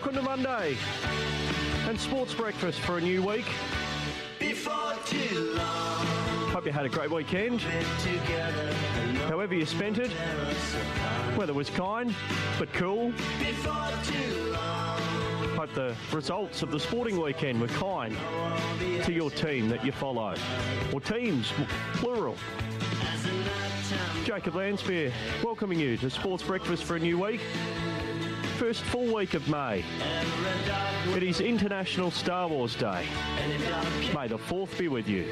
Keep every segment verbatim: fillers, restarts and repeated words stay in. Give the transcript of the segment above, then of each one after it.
Welcome to Monday and Sports Breakfast for a new week. Before too long. Hope you had a great weekend. However you spent it, weather was kind but cool. Before too long. Hope the results of the sporting weekend were kind to your team that you follow. Or teams, plural. Jacob Lanspear welcoming you to Sports Breakfast for a new week. First full week of May. It is International Star Wars Day. May the fourth be with you.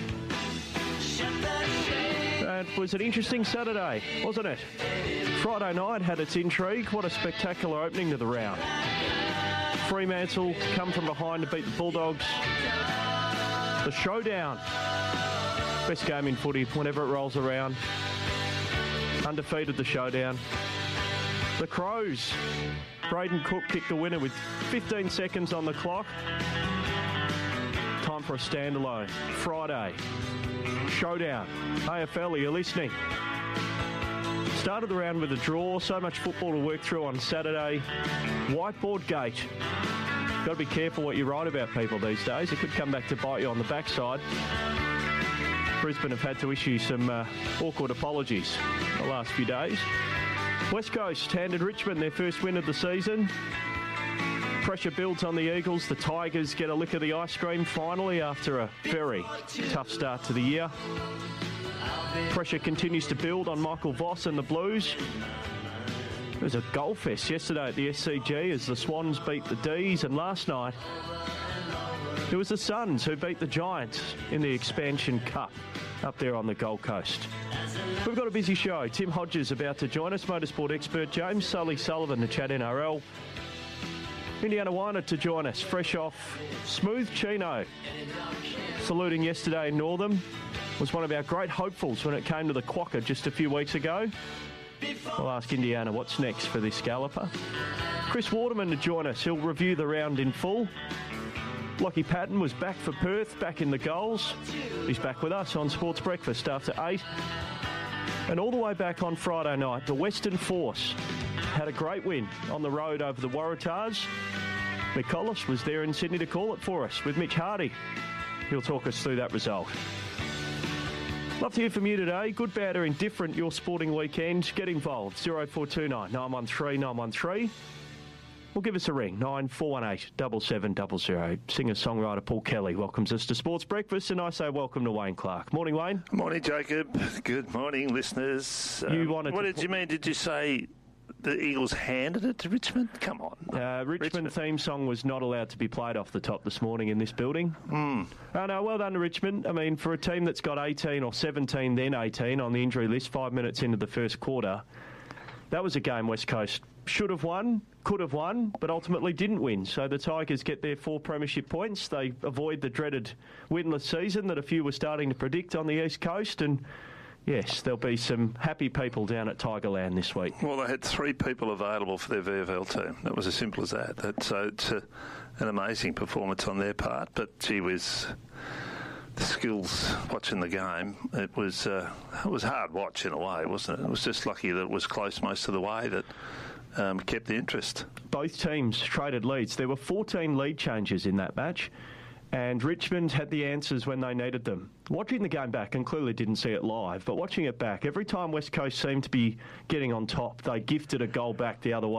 It was an interesting Saturday, wasn't it? Friday night had its intrigue. What a spectacular opening to the round. Fremantle come from behind to beat the Bulldogs. The showdown. Best game in footy whenever it rolls around. Undefeated the showdown. The Crows. Braden Cook kicked the winner with fifteen seconds on the clock. Time for a standalone. Friday. Showdown. A F L, are you listening? Started the round with a draw. So much football to work through on Saturday. Whiteboard gate. Got to be careful what you write about people these days. It could come back to bite you on the backside. Brisbane have had to issue some uh, awkward apologies the last few days. West Coast handed Richmond their first win of the season. Pressure builds on the Eagles. The Tigers get a lick of the ice cream finally after a very tough start to the year. Pressure continues to build on Michael Voss and the Blues. There was a goal fest yesterday at the S C G as the Swans beat the D's, and last night it was the Suns who beat the Giants in the Expansion Cup up there on the Gold Coast. We've got a busy show. Tim Hodges about to join us, motorsport expert James Sully Sullivan to chat N R L. Indiana Weiner to join us, fresh off Smooth Chino. Saluting yesterday in Northam. Was one of our great hopefuls when it came to the Quokka just a few weeks ago. I'll ask Indiana what's next for this galloper. Chris Waterman to join us. He'll review the round in full. Lockie Patton was back for Perth, back in the goals. He's back with us on Sports Breakfast after eight. And all the way back on Friday night, the Western Force had a great win on the road over the Waratahs. Mick Collis was there in Sydney to call it for us with Mitch Hardy. He'll talk us through that result. Love to hear from you today. Good, bad or indifferent your sporting weekend. Get involved. oh four two nine, nine one three, nine one three. Or give us a ring, nine four one eight, seven seven zero zero. Singer-songwriter Paul Kelly welcomes us to Sports Breakfast, and I say welcome to Wayne Clark. Morning, Wayne. Morning, Jacob. Good morning, listeners. You um, wanted what to did you mean? Did you say the Eagles handed it to Richmond? Come on. Uh, Richmond, Richmond theme song was not allowed to be played off the top this morning in this building. Mm. Oh, no, well done to Richmond. I mean, for a team that's got eighteen or seventeen, then eighteen on the injury list, five minutes into the first quarter, that was a game West Coast should have won, could have won, but ultimately didn't win. So the Tigers get their four premiership points. They avoid the dreaded winless season that a few were starting to predict on the East Coast, and yes, there'll be some happy people down at Tigerland this week. Well, they had three people available for their V F L team. That was as simple as that. that so it's a, an amazing performance on their part, but gee whiz, the skills watching the game, it was uh, it was hard watch in a way, wasn't it? It was just lucky that it was close most of the way that um, kept the interest. Both teams traded leads. There were fourteen lead changes in that match, and Richmond had the answers when they needed them. Watching the game back, and clearly didn't see it live, but watching it back, every time West Coast seemed to be getting on top, they gifted a goal back the other way.